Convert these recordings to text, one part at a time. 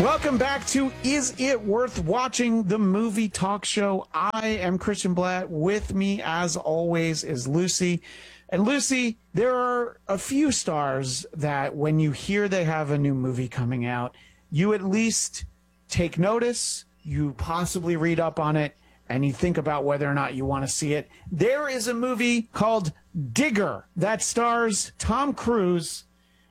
Welcome back to Is It Worth Watching, the movie talk show. I am Christian Blatt. With me, as always, is Lucy. And Lucy, there are a few stars that when you hear they have a new movie coming out, you at least take notice, you possibly read up on it, and you think about whether or not you want to see it. There is a movie called Digger that stars Tom Cruise,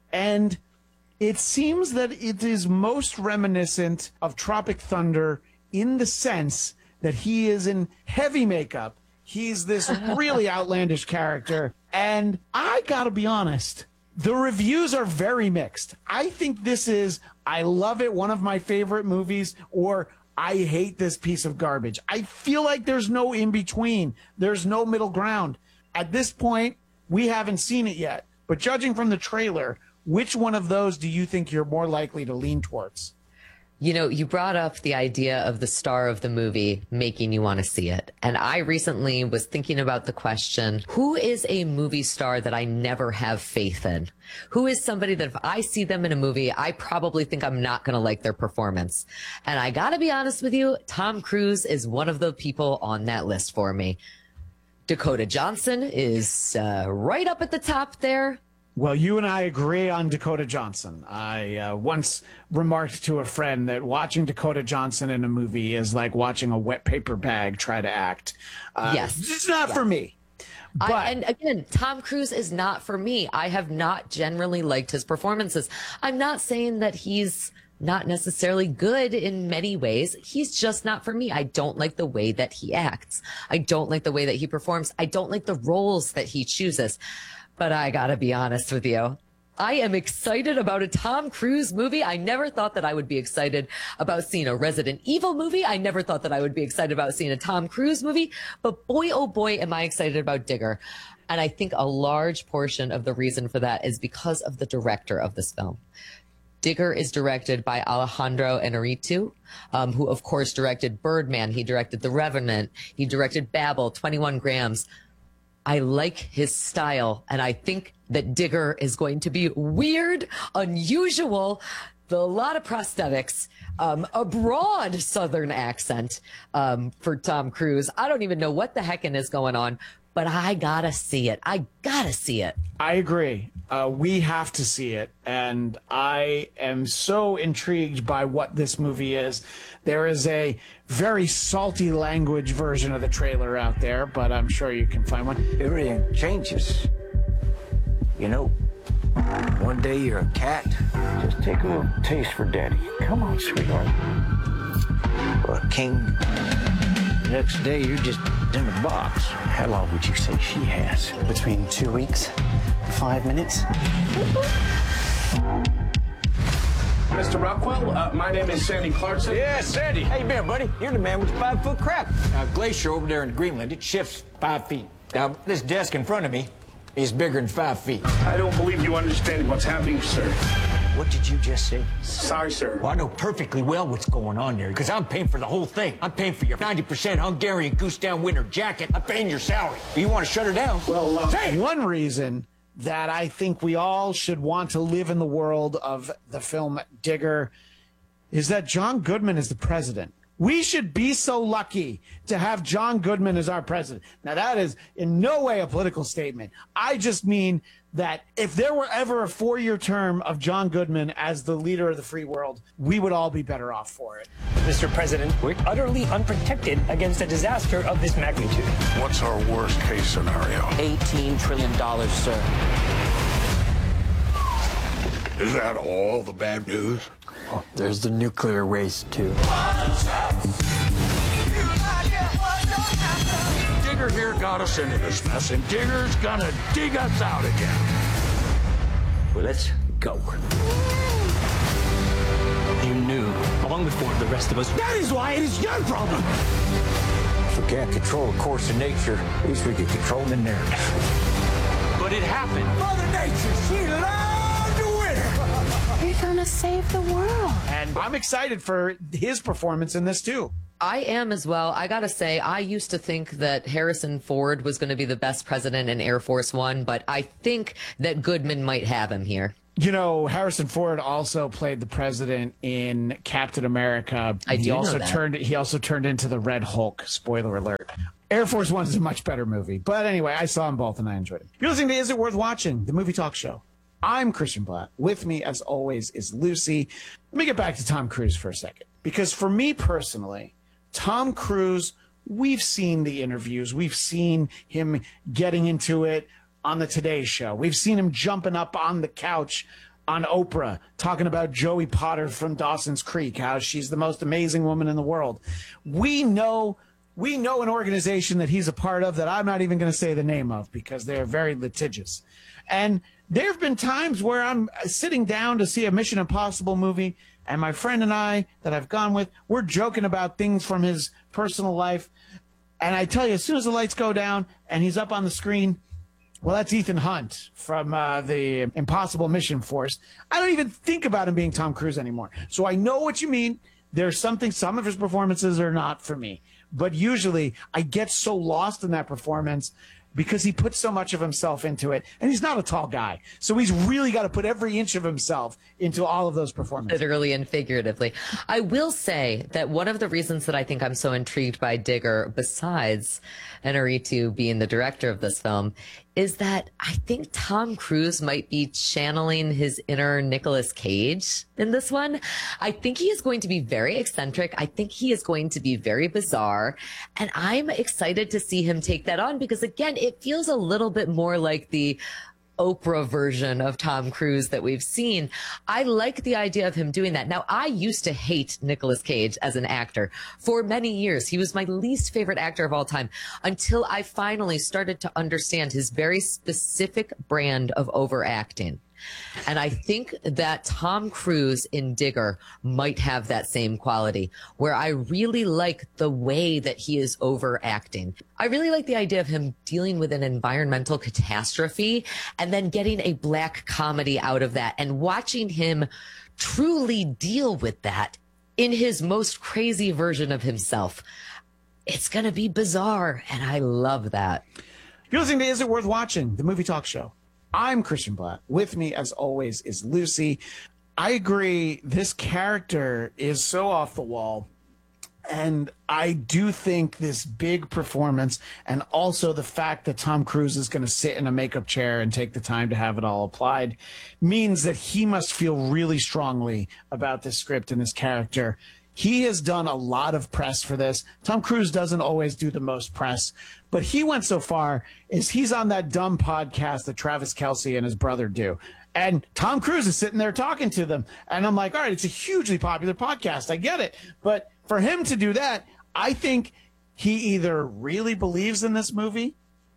and it seems that it is most reminiscent of Tropic Thunder in the sense that he is in heavy makeup. He's this really outlandish character. And I gotta be honest, the reviews are very mixed. I think this is, I love it, one of my favorite movies, or I hate this piece of garbage. I feel like there's no in between. There's no middle ground. At this point, we haven't seen it yet. But judging from the trailer, which one of those do you think you're more likely to lean towards? You know, you brought up the idea of the star of the movie making you want to see it. And I recently was thinking about the question, who is a movie star that I never have faith in? Who is somebody that if I see them in a movie, I probably think I'm not going to like their performance? And I got to be honest with you, Tom Cruise is one of the people on that list for me. Dakota Johnson is right up at the top there. Well, you and I agree on Dakota Johnson. I once remarked to a friend that watching Dakota Johnson in a movie is like watching a wet paper bag try to act. Yes. It's not for me. But and again, Tom Cruise is not for me. I have not generally liked his performances. I'm not saying that he's not necessarily good in many ways. He's just not for me. I don't like the way that he acts. I don't like the way that he performs. I don't like the roles that he chooses. But I gotta be honest with you. I am excited about a Tom Cruise movie. I never thought that I would be excited about seeing a Resident Evil movie. I never thought that I would be excited about seeing a Tom Cruise movie. But boy, oh boy, am I excited about Digger. And I think a large portion of the reason for that is because of the director of this film. Digger is directed by Alejandro Inarritu, who of course directed Birdman. He directed The Revenant. He directed Babel, 21 Grams. I like his style, and I think that Digger is going to be weird, unusual, a lot of prosthetics, a broad Southern accent for Tom Cruise. I don't even know what the heckin' is going on, but I gotta see it. I gotta see it. I agree. We have to see it, and I am so intrigued by what this movie is. There is a very salty language version of the trailer out there, but I'm sure you can find one. Everything changes. You know, one day you're a cat. Just take a little taste for daddy. Come on, sweetheart. Or a king. The next day you're just in the box. How long would you say she has? Between 2 weeks and 5 minutes. Mr. Rockwell, my name is Sandy Clarkson. Yeah, Sandy. How you been, buddy? You're the man with the 5-foot crap. Now, glacier over there in Greenland, it shifts 5 feet. Now, this desk in front of me is bigger than 5 feet. I don't believe you understand what's happening, sir. What did you just say? Sorry, sir. Well, I know perfectly well what's going on there, because I'm paying for the whole thing. I'm paying for your 90% Hungarian goose down winter jacket. I'm paying your salary. Do you want to shut her down? Well, One reason that I think we all should want to live in the world of the film Digger is that John Goodman is the president. We should be so lucky to have John Goodman as our president. Now, that is in no way a political statement. I just mean that if there were ever a 4-year term of John Goodman as the leader of the free world, we would all be better off for it. Mr. President, we're utterly unprotected against a disaster of this magnitude. What's our worst case scenario? $18 trillion, sir. Is that all the bad news? Oh, there's the nuclear waste, too. Digger here got us into this mess, and Digger's gonna dig us out again. Well, let's go. You knew, long before the rest of us. That is why it is your problem. If we can't control the course of nature, at least we can control the narrative. But it happened. Mother Nature, she loved the winter. You're gonna save the world. And I'm excited for his performance in this, too. I am as well. I gotta say, I used to think that Harrison Ford was going to be the best president in Air Force One, but I think that Goodman might have him here. You know, Harrison Ford also played the president in Captain America. He also turned into the Red Hulk. Spoiler alert. Air Force One is a much better movie. But anyway, I saw them both and I enjoyed it. You're listening to Is It Worth Watching? The movie talk show. I'm Christian Blatt. With me, as always, is Lucy. Let me get back to Tom Cruise for a second. Because for me personally, Tom Cruise, we've seen the interviews. We've seen him getting into it on the Today Show. We've seen him jumping up on the couch on Oprah, talking about Joey Potter from Dawson's Creek, how she's the most amazing woman in the world. We know an organization that he's a part of that I'm not even going to say the name of because they're very litigious. And there have been times where I'm sitting down to see a Mission Impossible movie, and my friend and I that I've gone with, we're joking about things from his personal life. And I tell you, as soon as the lights go down and he's up on the screen, well, that's Ethan Hunt from the Impossible Mission Force. I don't even think about him being Tom Cruise anymore. So I know what you mean. There's something, some of his performances are not for me. But usually I get so lost in that performance because he puts so much of himself into it. And he's not a tall guy. So he's really got to put every inch of himself into all of those performances. Literally and figuratively. I will say that one of the reasons that I think I'm so intrigued by Digger, besides Inarritu being the director of this film, is that I think Tom Cruise might be channeling his inner Nicolas Cage in this one. I think he is going to be very eccentric. I think he is going to be very bizarre. And I'm excited to see him take that on because, again, it feels a little bit more like the Oprah version of Tom Cruise that we've seen. I like the idea of him doing that. Now, I used to hate Nicolas Cage as an actor for many years. He was my least favorite actor of all time until I finally started to understand his very specific brand of overacting. And I think that Tom Cruise in Digger might have that same quality, where I really like the way that he is overacting. I really like the idea of him dealing with an environmental catastrophe and then getting a black comedy out of that and watching him truly deal with that in his most crazy version of himself. It's going to be bizarre, and I love that. You're listening to Is It Worth Watching? The movie talk show. I'm Christian Blatt. With me, as always, is Lucy. I agree. This character is so off the wall. And I do think this big performance and also the fact that Tom Cruise is going to sit in a makeup chair and take the time to have it all applied means that he must feel really strongly about this script and this character. He has done a lot of press for this. Tom Cruise doesn't always do the most press, but he went so far as he's on that dumb podcast that Travis Kelce and his brother do. And Tom Cruise is sitting there talking to them. And I'm like, all right, it's a hugely popular podcast. I get it. But for him to do that, I think he either really believes in this movie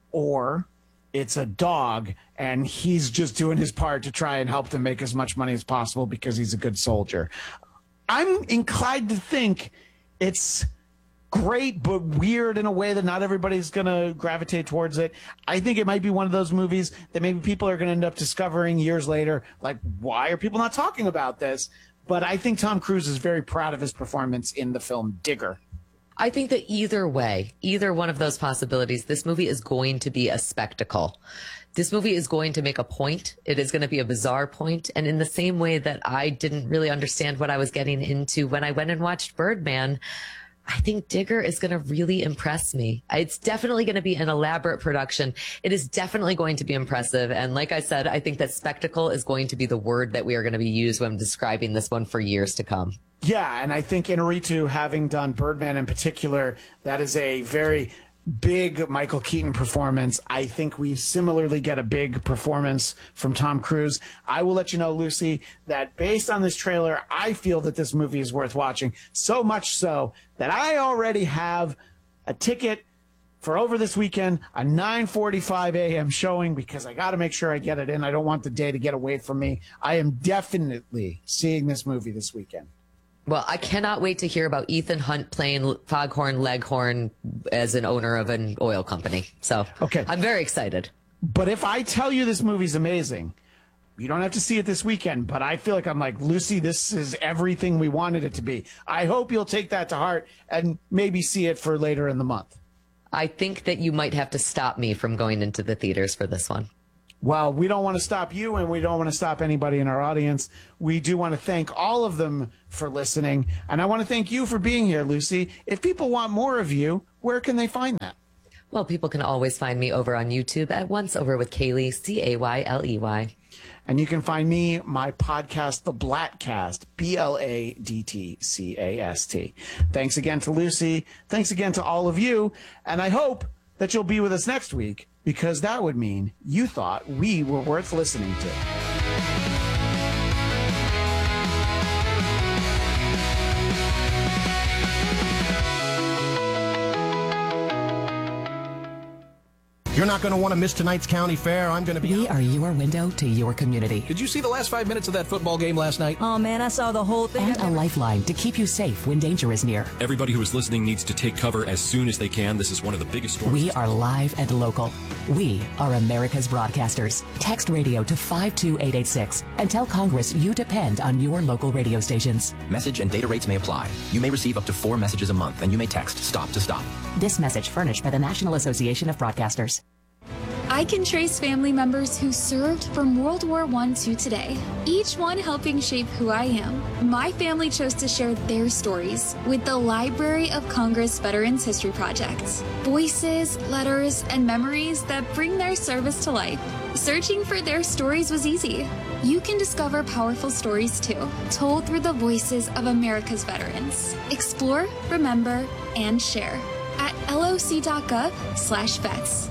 or it's a dog and he's just doing his part to try and help them make as much money as possible because he's a good soldier. I'm inclined to think it's great, but weird in a way that not everybody's going to gravitate towards it. I think it might be one of those movies that maybe people are going to end up discovering years later, like, why are people not talking about this? But I think Tom Cruise is very proud of his performance in the film Digger. I think that either way, either one of those possibilities, this movie is going to be a spectacle. This movie is going to make a point. It is going to be a bizarre point. And in the same way that I didn't really understand what I was getting into when I went and watched Birdman, I think Digger is going to really impress me. It's definitely going to be an elaborate production. It is definitely going to be impressive. And like I said, I think that spectacle is going to be the word that we are going to be used when describing this one for years to come. Yeah, and I think Inarritu, having done Birdman in particular, that is a very big Michael Keaton performance. I think we similarly get a big performance from Tom Cruise. I will let you know, Lucy, that based on this trailer, I feel that this movie is worth watching. So much so that I already have a ticket for over this weekend, a 9:45 a.m. showing, because I got to make sure I get it in. I don't want the day to get away from me. I am definitely seeing this movie this weekend. Well, I cannot wait to hear about Ethan Hunt playing Foghorn Leghorn as an owner of an oil company. So okay, I'm very excited. But if I tell you this movie's amazing, you don't have to see it this weekend. But I feel like I'm like, Lucy, this is everything we wanted it to be. I hope you'll take that to heart and maybe see it for later in the month. I think that you might have to stop me from going into the theaters for this one. Well, we don't want to stop you, and we don't want to stop anybody in our audience. We do want to thank all of them for listening, and I want to thank you for being here, Lucy. If people want more of you, where can they find that? Well, people can always find me over on YouTube at Once Over with Kaylee, Cayley. And you can find me, my podcast, The Bladtcast, BLADTCAST. Thanks again to Lucy. Thanks again to all of you. And I hope that you'll be with us next week, because that would mean you thought we were worth listening to. You're not going to want to miss tonight's county fair. I'm going to be... We are your window to your community. Did you see the last 5 minutes of that football game last night? Oh, man, I saw the whole thing. And a lifeline to keep you safe when danger is near. Everybody who is listening needs to take cover as soon as they can. This is one of the biggest storms. We are live and local. We are America's broadcasters. Text radio to 52886 and tell Congress you depend on your local radio stations. Message and data rates may apply. You may receive up to 4 messages a month, and you may text STOP to STOP. This message furnished by the National Association of Broadcasters. I can trace family members who served from World War I to today, each one helping shape who I am. My family chose to share their stories with the Library of Congress Veterans History Project. Voices, letters, and memories that bring their service to life. Searching for their stories was easy. You can discover powerful stories too, told through the voices of America's veterans. Explore, remember, and share at loc.gov/vets.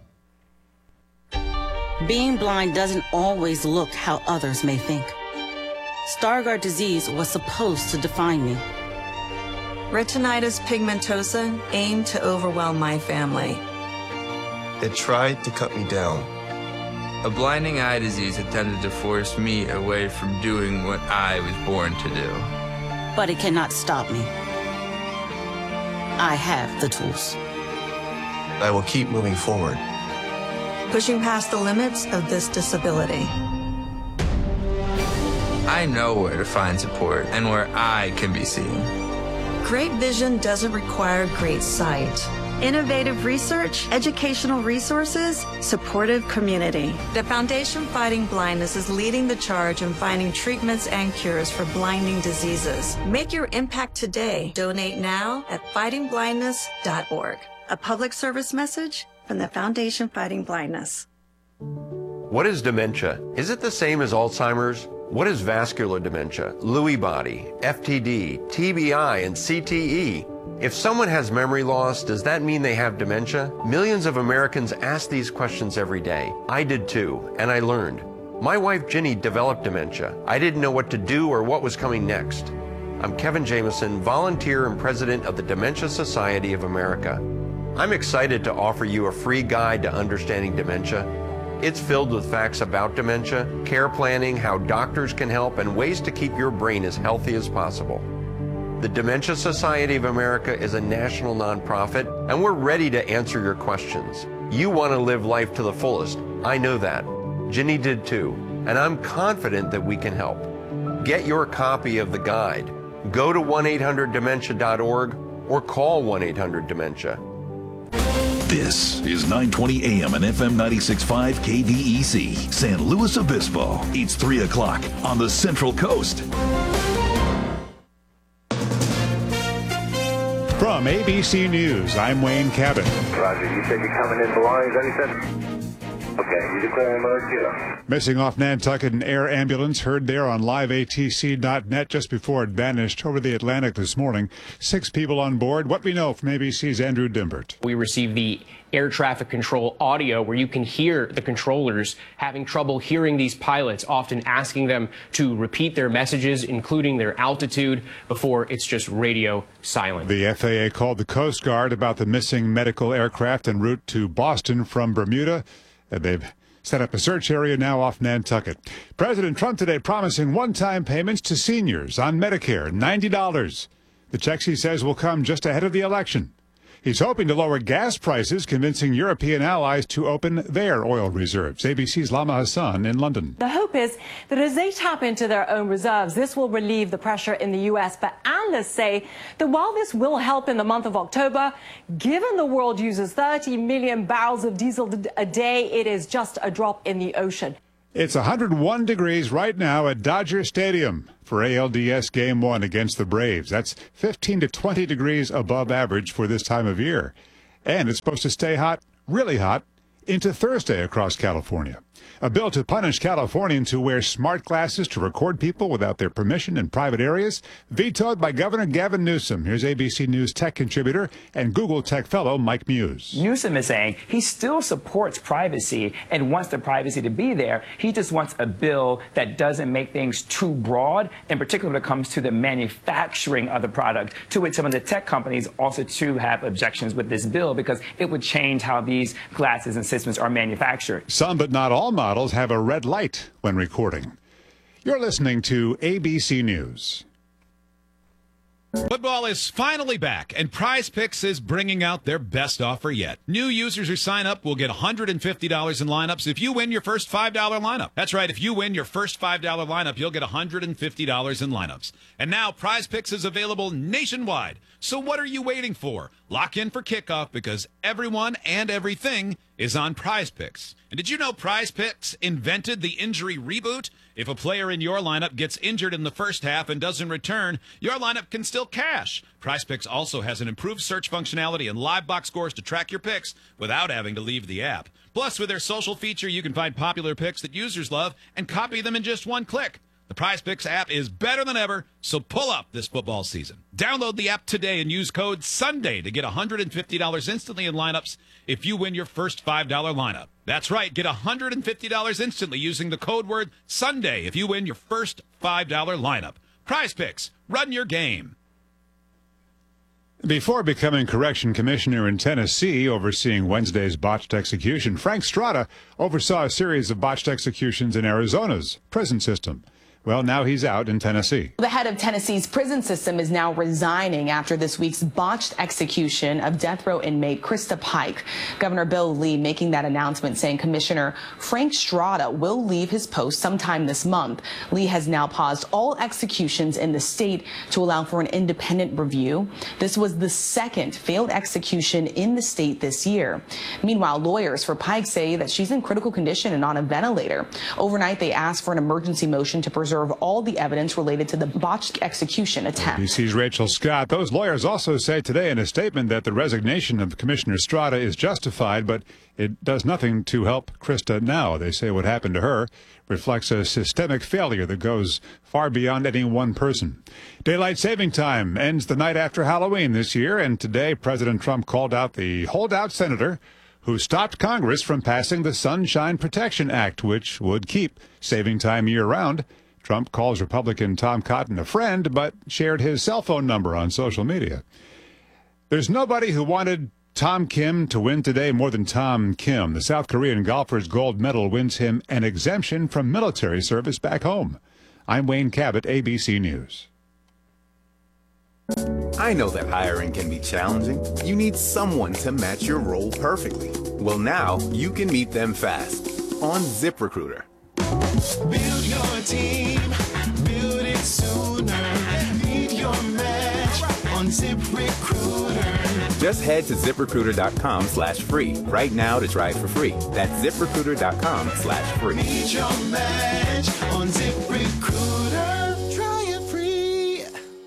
Being blind doesn't always look how others may think. Stargardt disease was supposed to define me. Retinitis pigmentosa aimed to overwhelm my family. It tried to cut me down. A blinding eye disease attempted to force me away from doing what I was born to do. But it cannot stop me. I have the tools. I will keep moving forward, pushing past the limits of this disability. I know where to find support and where I can be seen. Great vision doesn't require great sight. Innovative research, educational resources, supportive community. The Foundation Fighting Blindness is leading the charge in finding treatments and cures for blinding diseases. Make your impact today. Donate now at fightingblindness.org. A public service message from the Foundation Fighting Blindness. What is dementia? Is it the same as Alzheimer's? What is vascular dementia, Lewy body, FTD, TBI, and CTE? If someone has memory loss, does that mean they have dementia? Millions of Americans ask these questions every day. I did too, and I learned. My wife Ginny developed dementia. I didn't know what to do or what was coming next. I'm Kevin Jameson, volunteer and president of the Dementia Society of America. I'm excited to offer you a free guide to understanding dementia. It's filled with facts about dementia, care planning, how doctors can help, and ways to keep your brain as healthy as possible. The Dementia Society of America is a national nonprofit, and we're ready to answer your questions. You want to live life to the fullest. I know that. Ginny did too, and I'm confident that we can help. Get your copy of the guide. Go to 1-800-DEMENTIA.org or call 1-800-DEMENTIA. This is 920 AM and FM 96.5 KVEC, San Luis Obispo. It's 3 o'clock on the Central Coast. From ABC News, I'm Wayne Cabot. Roger, you said you're coming in belongings, that he said? Okay, you declaring emergency? Missing off Nantucket, an air ambulance heard there on liveatc.net just before it vanished over the Atlantic this morning. 6 people on board. What we know from ABC's Andrew Dimbert. We received the air traffic control audio where you can hear the controllers having trouble hearing these pilots, often asking them to repeat their messages, including their altitude, before it's just radio silent. The FAA called the Coast Guard about the missing medical aircraft en route to Boston from Bermuda. They've set up a search area now off Nantucket. President Trump today promising one-time payments to seniors on Medicare, $90. The checks, he says, will come just ahead of the election. He's hoping to lower gas prices, convincing European allies to open their oil reserves. ABC's Lama Hassan in London. The hope is that as they tap into their own reserves, this will relieve the pressure in the U.S. But analysts say that while this will help in the month of October, given the world uses 30 million barrels of diesel a day, it is just a drop in the ocean. It's 101 degrees right now at Dodger Stadium for ALDS Game 1 against the Braves. That's 15 to 20 degrees above average for this time of year. And it's supposed to stay hot, really hot, into Thursday across California. A bill to punish Californians who wear smart glasses to record people without their permission in private areas, vetoed by Governor Gavin Newsom. Here's ABC News tech contributor and Google tech fellow Mike Muse. Newsom is saying he still supports privacy and wants the privacy to be there. He just wants a bill that doesn't make things too broad, in particular when it comes to the manufacturing of the product, to which some of the tech companies also too have objections with this bill because it would change how these glasses and systems are manufactured. Some but not all models have a red light when recording. You're listening to ABC News. Football is finally back, and Prize Picks is bringing out their best offer yet. New users who sign up will get $150 in lineups if you win your first $5 lineup. That's right, if you win your first $5 lineup, you'll get $150 in lineups. And now Prize Picks is available nationwide. So what are you waiting for? Lock in for kickoff because everyone and everything is on Prize Picks. And did you know Prize Picks invented the injury reboot? If a player in your lineup gets injured in the first half and doesn't return, your lineup can still cash. Prize Picks also has an improved search functionality and live box scores to track your picks without having to leave the app. Plus, with their social feature, you can find popular picks that users love and copy them in just one click. The Prize Picks app is better than ever, so pull up this football season. Download the app today and use code SUNDAY to get $150 instantly in lineups if you win your first $5 lineup. That's right, get $150 instantly using the code word SUNDAY if you win your first $5 lineup. Prize Picks, run your game. Before becoming correction commissioner in Tennessee, overseeing Wednesday's botched execution, Frank Strada oversaw a series of botched executions in Arizona's prison system. Well, now he's out in Tennessee. The head of Tennessee's prison system is now resigning after this week's botched execution of death row inmate Krista Pike. Governor Bill Lee making that announcement, saying Commissioner Frank Strada will leave his post sometime this month. Lee has now paused all executions in the state to allow for an independent review. This was the second failed execution in the state this year. Meanwhile, lawyers for Pike say that she's in critical condition and on a ventilator. Overnight, they asked for an emergency motion to preserve all the evidence related to the botched execution attempt. ABC's Rachel Scott. Those lawyers also say today in a statement that the resignation of Commissioner Strada is justified, but it does nothing to help Krista now. They say what happened to her reflects a systemic failure that goes far beyond any one person. Daylight saving time ends the night after Halloween this year, and today President Trump called out the holdout senator who stopped Congress from passing the Sunshine Protection Act, which would keep saving time year-round. Trump calls Republican Tom Cotton a friend, but shared his cell phone number on social media. There's nobody who wanted Tom Kim to win today more than Tom Kim. The South Korean golfer's gold medal wins him an exemption from military service back home. I'm Wayne Cabot, ABC News. I know that hiring can be challenging. You need someone to match your role perfectly. Well, now you can meet them fast on ZipRecruiter. Build your team, build it sooner. Meet your match on ZipRecruiter. Just head to ZipRecruiter.com/free right now to try it for free. That's ZipRecruiter.com/free. Meet your match on ZipRecruiter. Try it free.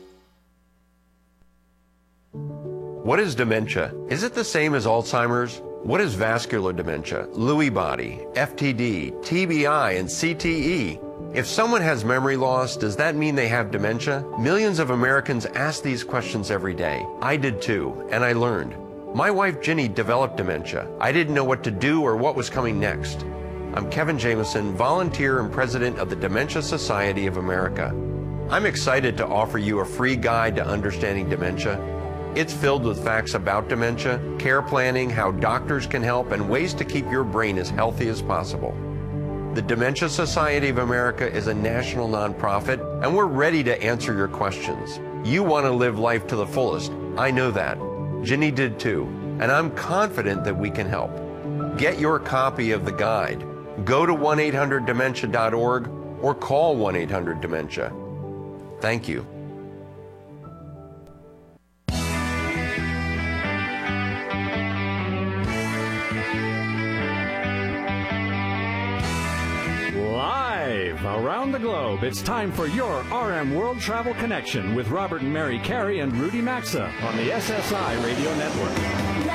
What is dementia? Is it the same as Alzheimer's? What is vascular dementia, Lewy body, FTD, TBI, and CTE? If someone has memory loss, does that mean they have dementia? Millions of Americans ask these questions every day. I did too, and I learned. My wife Ginny developed dementia. I didn't know what to do or what was coming next. I'm Kevin Jameson, volunteer and president of the Dementia Society of America. I'm excited to offer you a free guide to understanding dementia. It's filled with facts about dementia, care planning, how doctors can help, and ways to keep your brain as healthy as possible. The Dementia Society of America is a national nonprofit, and we're ready to answer your questions. You want to live life to the fullest. I know that. Ginny did too, and I'm confident that we can help. Get your copy of the guide. Go to 1-800-DEMENTIA.org or call 1-800-DEMENTIA. Thank you. Live around the globe, it's time for your RM World Travel Connection with Robert and Mary Carey and Rudy Maxa on the SSI Radio Network.